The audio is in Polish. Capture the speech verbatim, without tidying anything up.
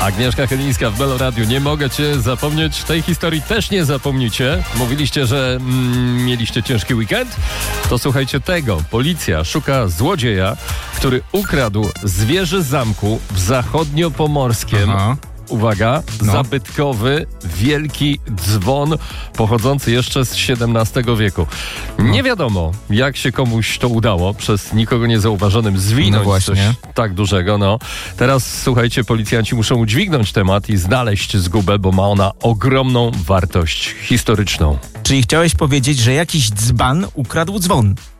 Agnieszka Chylińska w Melo Radiu. Nie mogę cię zapomnieć. Tej historii też nie zapomnicie. Mówiliście, że mm, mieliście ciężki weekend? To słuchajcie tego. Policja szuka złodzieja, który ukradł z wieży zamku w Zachodniopomorskiem. Aha. Uwaga, no. zabytkowy, wielki dzwon pochodzący jeszcze z siedemnastego wieku. No. Nie wiadomo, jak się komuś to udało przez nikogo niezauważonym zwinąć no coś tak dużego. No. Teraz, słuchajcie, policjanci muszą udźwignąć temat i znaleźć zgubę, bo ma ona ogromną wartość historyczną. Czyli chciałeś powiedzieć, że jakiś dzban ukradł dzwon?